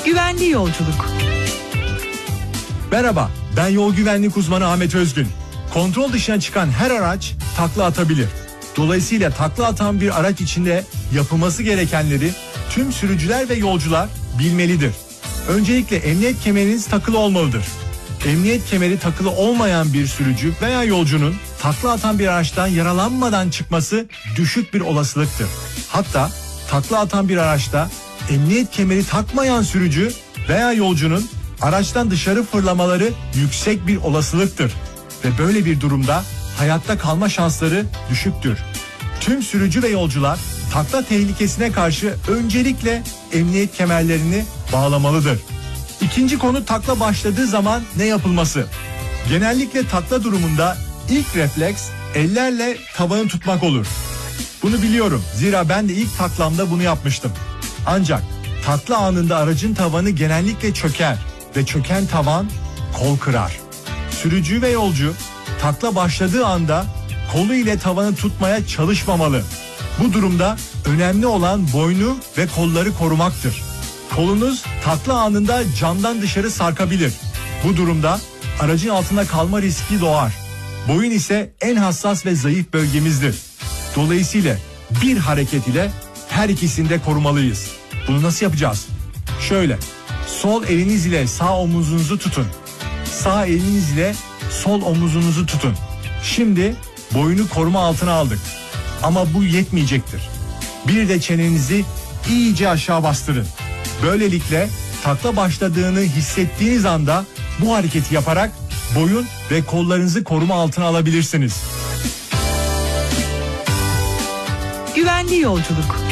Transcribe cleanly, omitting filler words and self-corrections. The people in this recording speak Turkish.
Güvenli yolculuk. Merhaba, ben yol güvenlik uzmanı Ahmet Özgün. Kontrol dışına çıkan her araç takla atabilir. Dolayısıyla takla atan bir araç içinde yapılması gerekenleri tüm sürücüler ve yolcular bilmelidir. Öncelikle emniyet kemeriniz takılı olmalıdır. Emniyet kemeri takılı olmayan bir sürücü veya yolcunun takla atan bir araçtan yaralanmadan çıkması düşük bir olasılıktır. Hatta takla atan bir araçta emniyet kemeri takmayan sürücü veya yolcunun araçtan dışarı fırlamaları yüksek bir olasılıktır. Ve böyle bir durumda hayatta kalma şansları düşüktür. Tüm sürücü ve yolcular takla tehlikesine karşı öncelikle emniyet kemerlerini bağlamalıdır. İkinci konu takla başladığı zaman ne yapılması? Genellikle takla durumunda ilk refleks ellerle tavanı tutmak olur. Bunu biliyorum, zira ben de ilk taklamda bunu yapmıştım. Ancak takla anında aracın tavanı genellikle çöker ve çöken tavan kol kırar. Sürücü ve yolcu takla başladığı anda kolu ile tavanı tutmaya çalışmamalı. Bu durumda önemli olan boynu ve kolları korumaktır. Kolunuz takla anında camdan dışarı sarkabilir. Bu durumda aracın altında kalma riski doğar. Boyun ise en hassas ve zayıf bölgemizdir. Dolayısıyla bir hareket ile her ikisini de korumalıyız. Bunu nasıl yapacağız? Şöyle, sol eliniz ile sağ omuzunuzu tutun. Sağ eliniz ile sol omuzunuzu tutun. Şimdi boynu koruma altına aldık. Ama bu yetmeyecektir. Bir de çenenizi iyice aşağı bastırın. Böylelikle takla başladığını hissettiğiniz anda bu hareketi yaparak boyun ve kollarınızı koruma altına alabilirsiniz. Güvenli yolculuk.